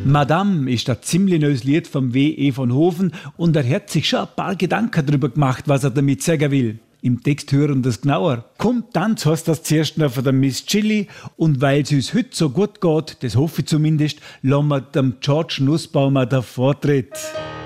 Madame ist ein ziemlich neues Lied vom W.E. von Hofen und er hat sich schon ein paar Gedanken darüber gemacht, was er damit sagen will. Im Text hören das genauer. Kommt, Tanz heißt das zuerst noch von der Miss Chili und weil es uns heute so gut geht, das hoffe ich zumindest, lassen wir dem George Nussbaumer den Vortritt.